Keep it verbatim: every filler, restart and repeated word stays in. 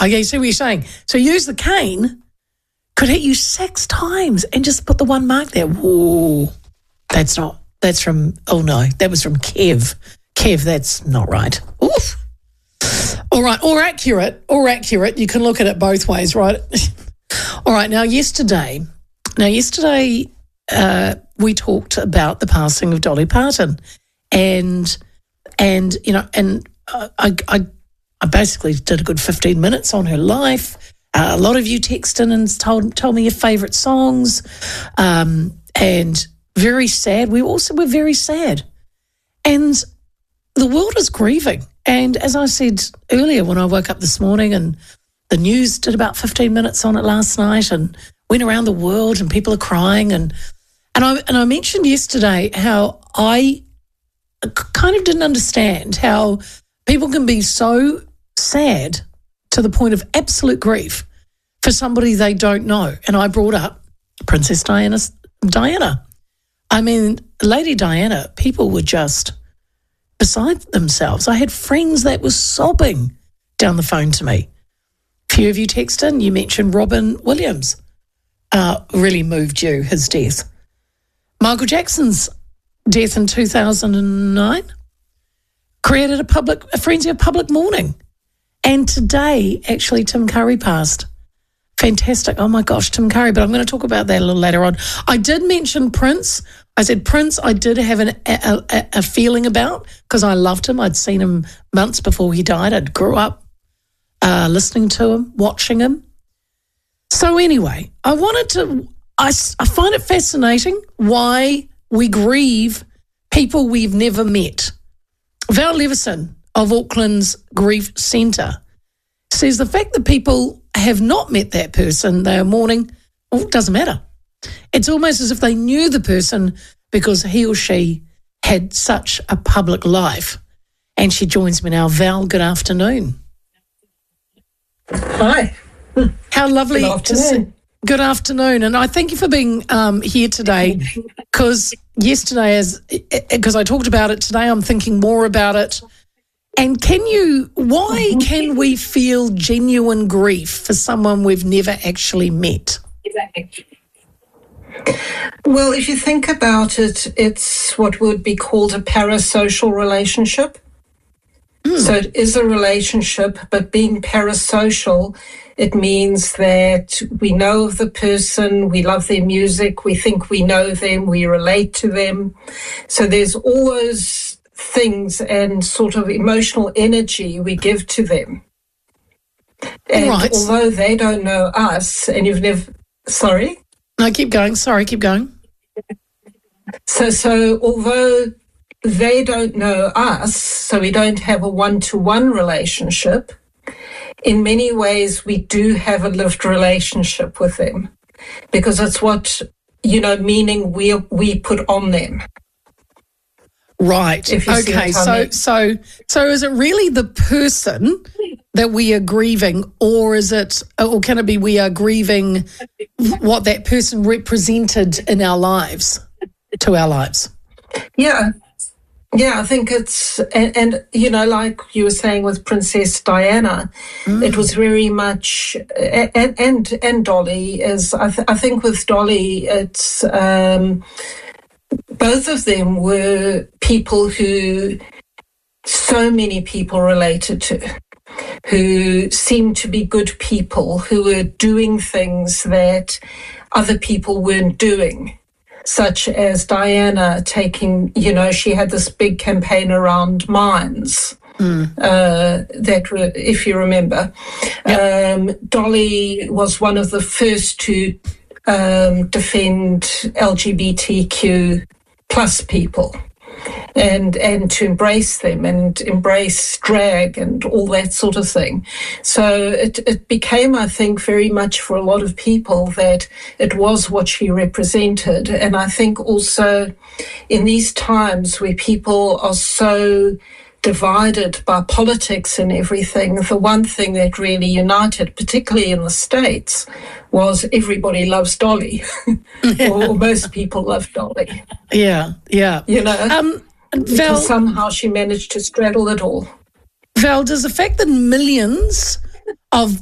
Okay, see what you're saying. So use the cane, could hit you six times and just put the one mark there. Whoa, that's not, that's from, oh no, that was from Kev. Kev, that's not right. Oof. All right, or accurate, or accurate. You can look at it both ways, right? All right, now yesterday, now yesterday uh, we talked about the passing of Dolly Parton, and and you know, and I I, I basically did a good fifteen minutes on her life. Uh, a lot of you texted and told told me your favourite songs, um, and very sad. We also were very sad, and the world is grieving. And as I said earlier, when I woke up this morning, and the news did about fifteen minutes on it last night and went around the world and people are crying. And and I, and I mentioned yesterday how I kind of didn't understand how people can be so sad to the point of absolute grief for somebody they don't know. And I brought up Princess Diana. Diana. I mean, Lady Diana, people were just beside themselves. I had friends that were sobbing down the phone to me. A few of you texted in, you mentioned Robin Williams. Uh, really moved you, his death. Michael Jackson's death in two thousand nine created a public, a frenzy of public mourning. And today, actually, Tim Curry passed. Fantastic. Oh, my gosh, Tim Curry. But I'm going to talk about that a little later on. I did mention Prince. I said Prince I did have an, a, a, a feeling about because I loved him. I'd seen him months before he died. I grew up uh, listening to him, watching him. So anyway, I wanted to, I, I find it fascinating why we grieve people we've never met. Val Leveson of Auckland's Grief Centre says the fact that people have not met that person they are mourning, well, it doesn't matter. It's almost as if they knew the person because he or she had such a public life. And she joins me now. Val, good afternoon. Hi. How lovely good to afternoon. see. Good afternoon. And I thank you for being um, here today because yesterday, as because I talked about it today, I'm thinking more about it. And can you, why can we feel genuine grief for someone we've never actually met? Well, if you think about it, it's what would be called a parasocial relationship. Mm. So it is a relationship, but being parasocial, it means that we know of the person, we love their music, we think we know them, we relate to them. So there's all those things and sort of emotional energy we give to them. And right. although they don't know us, and you've never, sorry? No, keep going. Sorry, keep going. So, so although they don't know us, so we don't have a one-to-one relationship, in many ways we do have a lived relationship with them because it's what, you know, meaning we we put on them. Right. Okay. So, so, so is it really the person that we are grieving, or is it, or can it be we are grieving what that person represented in our lives, to our lives? Yeah. Yeah, I think it's, and, and you know, like you were saying with Princess Diana, mm. it was very much, and and, and Dolly is, I, th- I think with Dolly, it's, um, both of them were people who so many people related to, who seemed to be good people, who were doing things that other people weren't doing, such as Diana taking, you know, she had this big campaign around mines. Mm. Uh, that were, if you remember. Yep. Um, Dolly was one of the first to um, defend L G B T Q plus people and and to embrace them and embrace drag and all that sort of thing. So it, it became, I think, very much for a lot of people that it was what she represented. And I think also in these times where people are so divided by politics and everything, the one thing that really united, particularly in the States, was everybody loves Dolly, or, or most people love Dolly. Yeah, yeah. You know, um, because Val, somehow she managed to straddle it all. Val, does the fact that millions of